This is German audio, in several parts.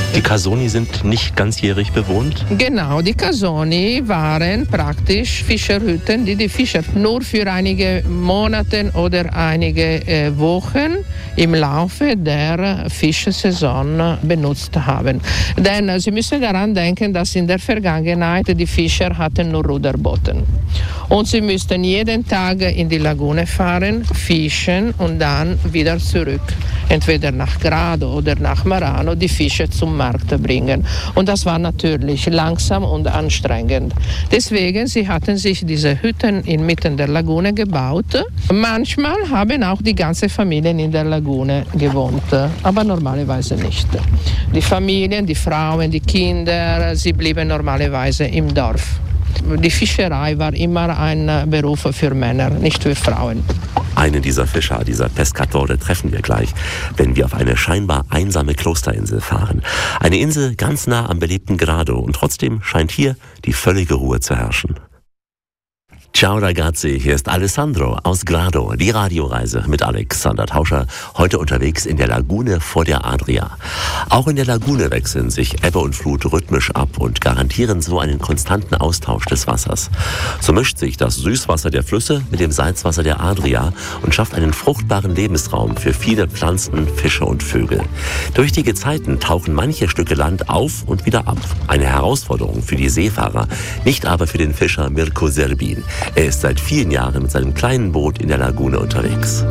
Die Casoni sind nicht ganzjährig bewohnt? Genau, die Casoni waren praktisch Fischerhütten, die die Fischer nur für einige Monate oder einige Wochen im Laufe der Fischsaison benutzt haben. Denn Sie müssen daran denken, dass in der Vergangenheit die Fischer hatten nur Ruderboote. Und sie müssten jeden Tag in die Lagune fahren, fischen und dann wieder zurück. Entweder nach Grado oder nach Marano die Fische zum Markt bringen. Und das war natürlich langsam und anstrengend. Deswegen, sie hatten sich diese Hütten inmitten der Lagune gebaut. Manchmal haben auch die ganze Familien in der Lagune gewohnt, aber normalerweise nicht. Die Familien, die Frauen, die Kinder, sie blieben normalerweise im Dorf. Die Fischerei war immer ein Beruf für Männer, nicht für Frauen. Einen dieser Fischer, dieser Pescatore, treffen wir gleich, wenn wir auf eine scheinbar einsame Klosterinsel fahren. Eine Insel ganz nah am belebten Grado und trotzdem scheint hier die völlige Ruhe zu herrschen. Ciao ragazzi, hier ist Alessandro aus Grado, die Radioreise mit Alexander Tauscher, heute unterwegs in der Lagune vor der Adria. Auch in der Lagune wechseln sich Ebbe und Flut rhythmisch ab und garantieren so einen konstanten Austausch des Wassers. So mischt sich das Süßwasser der Flüsse mit dem Salzwasser der Adria und schafft einen fruchtbaren Lebensraum für viele Pflanzen, Fische und Vögel. Durch die Gezeiten tauchen manche Stücke Land auf und wieder ab. Eine Herausforderung für die Seefahrer, nicht aber für den Fischer Mirko Serbin. Er ist seit vielen Jahren mit seinem kleinen Boot in der Lagune unterwegs.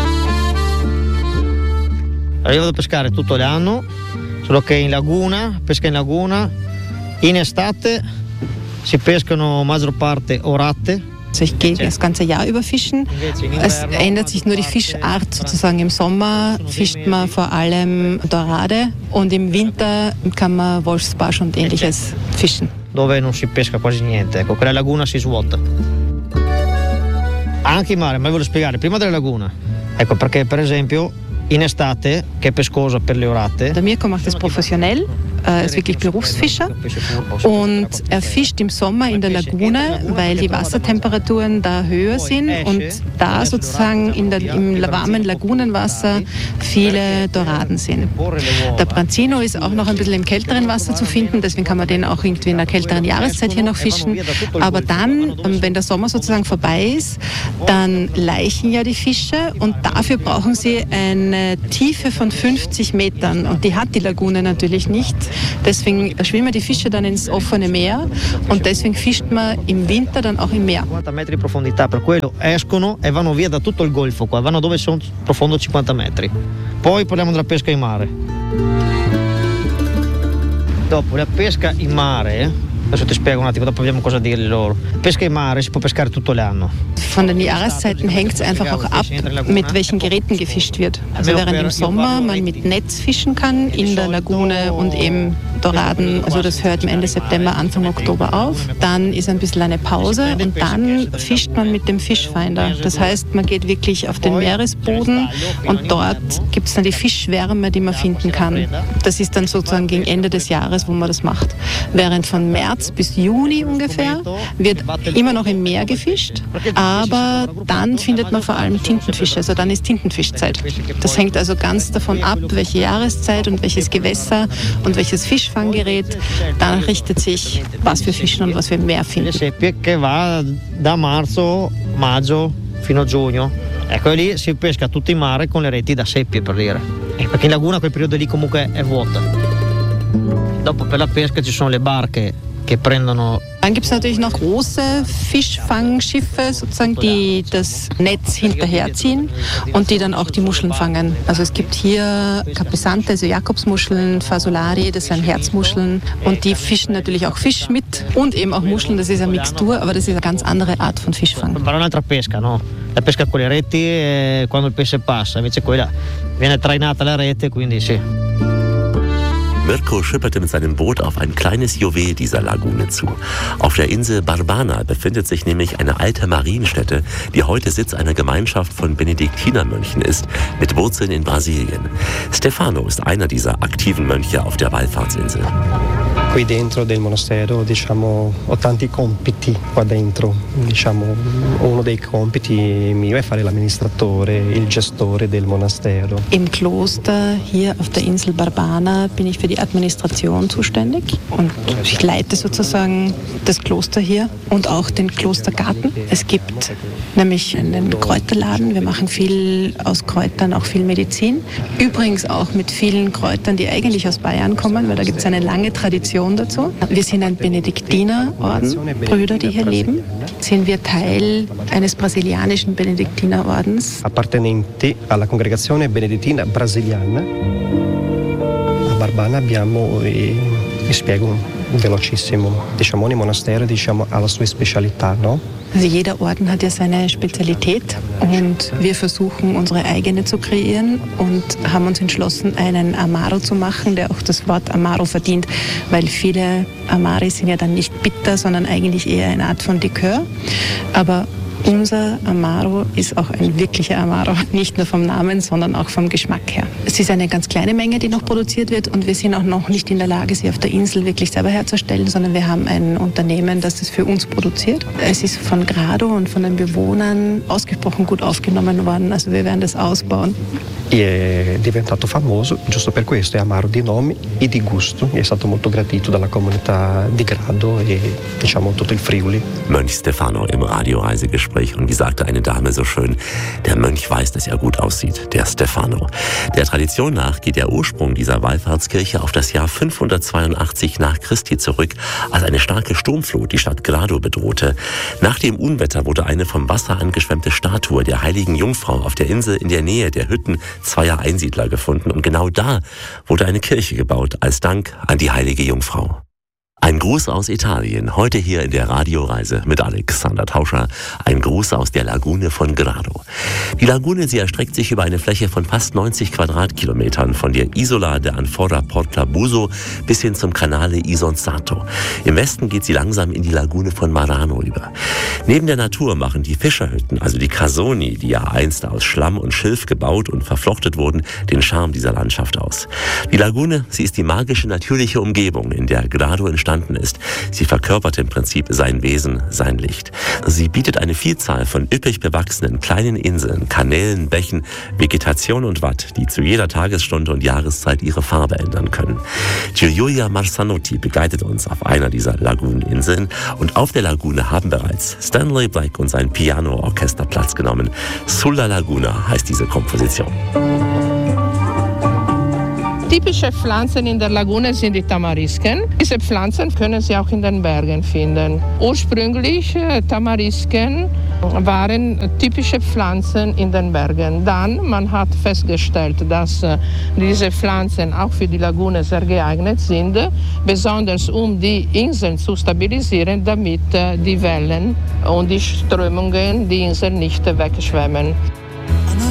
Io vado a pescare tutto l'anno, solo che in laguna, pesca in laguna. In estate si pescano maggior parte orate. Also ich gehe das ganze Jahr über fischen. Es ändert sich nur die Fischart sozusagen. Im Sommer fischt man vor allem Dorade und im Winter kann man Wolfsbarsch und ähnliches fischen. Dove non si pesca quasi niente, ecco, quella laguna si svuota. Anche in mare, ma voglio spiegare, prima della laguna. Ecco, perché per esempio in estate, che è pescosa per le orate. Der Mirko macht das professionell, er ist wirklich Berufsfischer und er fischt im Sommer in der Lagune, weil die Wassertemperaturen da höher sind und da sozusagen im warmen Lagunenwasser viele Doraden sind. Der Branzino ist auch noch ein bisschen im kälteren Wasser zu finden, deswegen kann man den auch irgendwie in einer kälteren Jahreszeit hier noch fischen. Aber dann, wenn der Sommer sozusagen vorbei ist, dann laichen ja die Fische und dafür brauchen sie eine Tiefe von 50 Metern und die hat die Lagune natürlich nicht. Deswegen schwimmen die Fische dann ins offene Meer und deswegen fischt man im Winter dann auch im Meer. 50 metri di profondità, per quello escono e vanno via da tutto il golfo qua, vanno dove sono profondo 50 metri. Poi parliamo della pesca in mare. Dopo la pesca in mare, adesso ti spiego un attimo, dopo vediamo cosa dirgli loro. Pesca in mare si può pescare tutto l'anno. Von den Jahreszeiten hängt es einfach auch ab, mit welchen Geräten gefischt wird. Also während im Sommer man mit Netz fischen kann in der Lagune und eben Doraden, also das hört Ende September, Anfang Oktober auf. Dann ist ein bisschen eine Pause und dann fischt man mit dem Fischfinder. Das heißt, man geht wirklich auf den Meeresboden und dort gibt es dann die Fischschwärme, die man finden kann. Das ist dann sozusagen gegen Ende des Jahres, wo man das macht. Während von März bis Juni ungefähr wird immer noch im Meer gefischt, aber dann findet man vor allem Tintenfische, also dann ist Tintenfischzeit. Das hängt also ganz davon ab, welche Jahreszeit und welches Gewässer und welches Fischfanggerät, danach richtet sich, was wir fischen und was wir im Meer finden. Seppie che va da marzo, maggio fino a giugno. Ecco, lì si pesca tutto in mare con le reti da seppie, per dire. Perché in laguna quel periodo lì comunque è vuota. Dopo per la pesca ci sono le barche che prendono. Dann gibt es natürlich noch große Fischfangschiffe, sozusagen, die das Netz hinterherziehen und die dann auch die Muscheln fangen. Also es gibt hier Capesante, also Jakobsmuscheln, Fasolari, das sind Herzmuscheln und die fischen natürlich auch Fisch mit und eben auch Muscheln, das ist eine Mixtur, aber das ist eine ganz andere Art von Fischfang. Però un'altra pesca, no? La pesca con le reti quando il pesce passa, invece quella viene trainata la rete, quindi sì. Mirko schipperte mit seinem Boot auf ein kleines Juwel dieser Lagune zu. Auf der Insel Barbana befindet sich nämlich eine alte Marienstätte, die heute Sitz einer Gemeinschaft von Benediktinermönchen ist, mit Wurzeln in Brasilien. Stefano ist einer dieser aktiven Mönche auf der Wallfahrtsinsel. Qui dentro del monastero, diciamo, ho tanti compiti qua dentro. Diciamo, uno dei compiti mio è fare l'amministratore, il gestore del monastero. Im Kloster hier auf der Insel Barbana bin ich für die Administration zuständig und ich leite sozusagen das Kloster hier und auch den Klostergarten. Es gibt nämlich einen Kräuterladen, wir machen viel aus Kräutern, auch viel Medizin. Übrigens auch mit vielen Kräutern, die eigentlich aus Bayern kommen, weil da gibt es eine lange Tradition dazu. Wir sind ein Benediktinerorden, Brüder, die hier leben. Sind wir Teil eines brasilianischen Benediktinerordens. Appartenenti alla congregazione benedettina brasiliana. A Barbana abbiamo, vi spiego velocissimo, diciamo ogni monastero ha la sua specialità, no? Also jeder Orden hat ja seine Spezialität und wir versuchen unsere eigene zu kreieren und haben uns entschlossen, einen Amaro zu machen, der auch das Wort Amaro verdient, weil viele Amari sind ja dann nicht bitter, sondern eigentlich eher eine Art von Likör. Aber unser Amaro ist auch ein wirklicher Amaro, nicht nur vom Namen, sondern auch vom Geschmack her. Es ist eine ganz kleine Menge, die noch produziert wird und wir sind auch noch nicht in der Lage, sie auf der Insel wirklich selber herzustellen, sondern wir haben ein Unternehmen, das es für uns produziert. Es ist von Grado und von den Bewohnern ausgesprochen gut aufgenommen worden, also wir werden das ausbauen. È diventato famoso giusto per questo, è amaro di nome e di gusto, è stato molto gradito dalla comunità di Grado e diciamo tutto il Friuli. Mönch Stefano im Radioreisegespräch und wie sagte eine Dame so schön, der Mönch weiß, dass er gut aussieht, der Stefano. Der Tradition nach geht der Ursprung dieser Wallfahrtskirche auf das Jahr 582 nach Christi zurück, als eine starke Sturmflut die Stadt Grado bedrohte. Nach dem Unwetter wurde eine vom Wasser angeschwemmte Statue der heiligen Jungfrau auf der Insel in der Nähe der Hütten zweier Einsiedler gefunden und genau da wurde eine Kirche gebaut als Dank an die heilige Jungfrau. Ein Gruß aus Italien, heute hier in der Radioreise mit Alexander Tauscher. Ein Gruß aus der Lagune von Grado. Die Lagune, sie erstreckt sich über eine Fläche von fast Quadratkilometern von der Isola de Anfora Porta Buso bis hin zum Canale Isonzato. Im Westen geht sie langsam in die Lagune von Marano über. Neben der Natur machen die Fischerhütten, also die Casoni, die ja einst aus Schlamm und Schilf gebaut und verflochtet wurden, den Charme dieser Landschaft aus. Die Lagune, sie ist die magische, natürliche Umgebung, in der Grado entstanden ist. Sie verkörpert im Prinzip sein Wesen, sein Licht. Sie bietet eine Vielzahl von üppig bewachsenen kleinen Inseln, Kanälen, Bächen, Vegetation und Watt, die zu jeder Tagesstunde und Jahreszeit ihre Farbe ändern können. Giulia Marsanotti begleitet uns auf einer dieser Laguneninseln und auf der Lagune haben bereits Stanley Black und sein Piano-Orchester Platz genommen. Sulla Laguna heißt diese Komposition. Typische Pflanzen in der Lagune sind die Tamarisken. Diese Pflanzen können Sie auch in den Bergen finden. Ursprünglich Tamarisken waren typische Pflanzen in den Bergen. Dann man hat festgestellt, dass diese Pflanzen auch für die Lagune sehr geeignet sind, besonders um die Inseln zu stabilisieren, damit die Wellen und die Strömungen die Inseln nicht wegschwemmen.